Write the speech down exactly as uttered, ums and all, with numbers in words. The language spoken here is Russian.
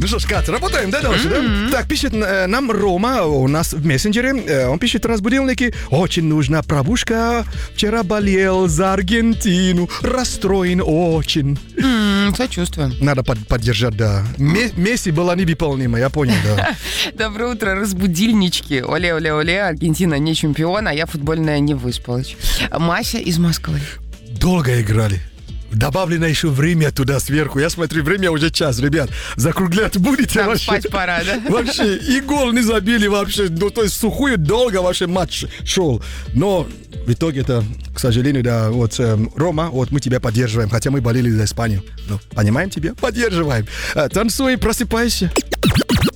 Ну что ж, Катя, работаем, да, дальше, да? Так, пишет э, нам Рома у нас в мессенджере. Э, он пишет, разбудилники, очень нужна пробужка. Вчера болел за Аргентину. Расстроен очень. М, Сочувствуем. Надо под- поддержать, да. Ме- Месси была невыполнима, я понял, да. Доброе утро, разбудильнички. Оле-оле-оле, Аргентина не чемпион, а я футбольная не выспалась. Мася из Москвы. Долго играли. Добавлено еще время туда сверху. Я смотрю, время уже час, ребят. Закруглять будете Нам вообще? спать пора, да? Вообще, и гол не забили вообще. Ну, то есть, сухую долго вообще матч шел. Но в итоге это, к сожалению, да, вот, эм, Рома, вот мы тебя поддерживаем, хотя мы болели за Испанию. Ну, понимаем тебя? Поддерживаем. Э, танцуй, просыпайся.